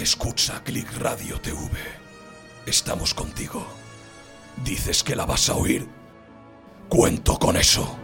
Escucha Click Radio TV. Estamos contigo. ¿Dices que la vas a oír? Cuento con eso.